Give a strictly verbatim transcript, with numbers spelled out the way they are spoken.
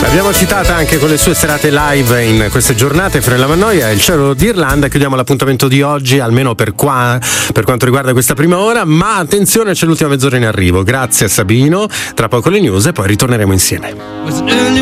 L'abbiamo citata anche con le sue serate live in queste giornate. Fiorella Mannoia, il cielo d'Irlanda. Chiudiamo l'appuntamento di oggi, almeno per qua, per quanto riguarda questa prima ora. Ma attenzione, c'è l'ultima mezz'ora in arrivo. Grazie a Sabino. Tra poco le news e poi ritorneremo insieme.